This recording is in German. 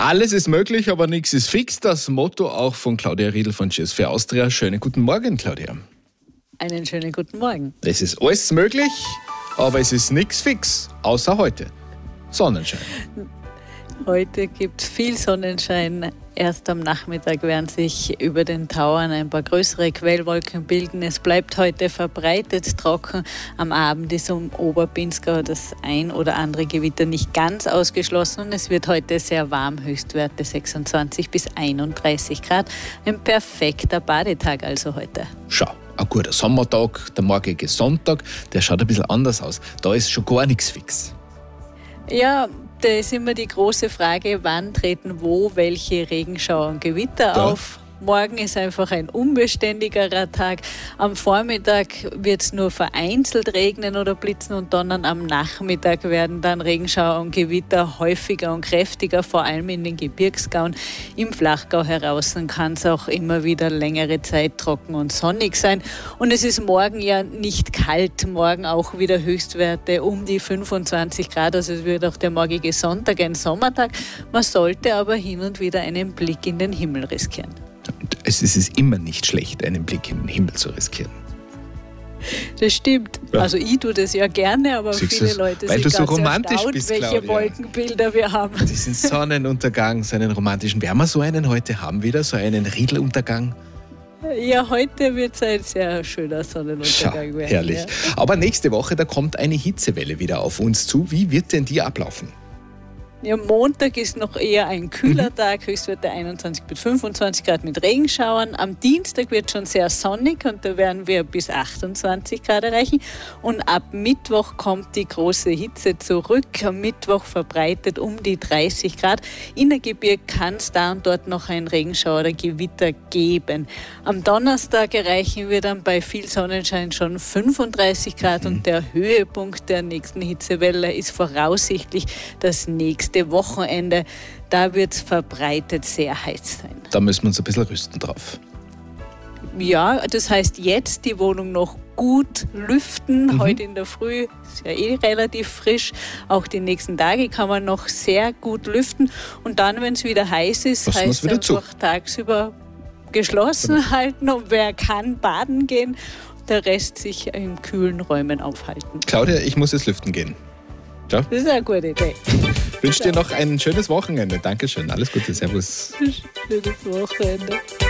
Alles ist möglich, aber nichts ist fix. Das Motto auch von Claudia Riedl von Cheers für Austria. Schönen guten Morgen, Claudia. Einen schönen guten Morgen. Es ist alles möglich, aber es ist nichts fix, außer heute. Sonnenschein. Heute gibt es viel Sonnenschein. Erst am Nachmittag werden sich über den Tauern ein paar größere Quellwolken bilden. Es bleibt heute verbreitet trocken. Am Abend ist um Oberpinzgau das ein oder andere Gewitter nicht ganz ausgeschlossen. Und es wird heute sehr warm, Höchstwerte 26 bis 31 Grad. Ein perfekter Badetag also heute. Schau, ein guter Sommertag, der morgige Sonntag, der schaut ein bisschen anders aus. Da ist schon gar nichts fix. Ja, da ist immer die große Frage, wann treten wo welche Regenschauer und Gewitter auf. Morgen ist einfach ein unbeständigerer Tag. Am Vormittag wird es nur vereinzelt regnen oder blitzen und donnern. Am Nachmittag werden dann Regenschauer und Gewitter häufiger und kräftiger, vor allem in den Gebirgsgauen. Im Flachgau heraus kann es auch immer wieder längere Zeit trocken und sonnig sein. Und es ist morgen ja nicht kalt. Morgen auch wieder Höchstwerte um die 25 Grad. Also es wird auch der morgige Sonntag ein Sommertag. Man sollte aber hin und wieder einen Blick in den Himmel riskieren. Es ist immer nicht schlecht, einen Blick in den Himmel zu riskieren. Das stimmt. Ja. Also ich tue das ja gerne, aber viele Leute sind so ganz romantisch erstaunt, bist, welche Claudia. Wolkenbilder wir haben. Diesen Sonnenuntergang, so einen romantischen. Werden wir so einen heute haben wieder, so einen Riedl-Untergang? Ja, heute wird es ein sehr schöner Sonnenuntergang werden. Herrlich. Ja. Aber nächste Woche, da kommt eine Hitzewelle wieder auf uns zu. Wie wird denn die ablaufen? Ja, Montag ist noch eher ein kühler Tag, Höchstwerte 21 bis 25 Grad mit Regenschauern. Am Dienstag wird schon sehr sonnig und da werden wir bis 28 Grad erreichen. Und ab Mittwoch kommt die große Hitze zurück. Am Mittwoch verbreitet um die 30 Grad. In der Gebirg kann es da und dort noch ein Regenschauer oder Gewitter geben. Am Donnerstag erreichen wir dann bei viel Sonnenschein schon 35 Grad und der Höhepunkt der nächsten Hitzewelle ist voraussichtlich das nächste Wochenende. Da wird es verbreitet sehr heiß sein. Da müssen wir uns ein bisschen rüsten drauf. Ja, das heißt jetzt die Wohnung noch gut lüften. Heute in der Früh ist ja relativ frisch. Auch die nächsten Tage kann man noch sehr gut lüften. Und dann, wenn es wieder heiß ist, heißt es einfach tagsüber geschlossen halten. Und wer kann, baden gehen. Der Rest sich in kühlen Räumen aufhalten. Claudia, ich muss jetzt lüften gehen. Ja? Das ist eine gute Idee. Ich wünsche dir noch ein schönes Wochenende. Dankeschön. Alles Gute. Servus. Schönes Wochenende.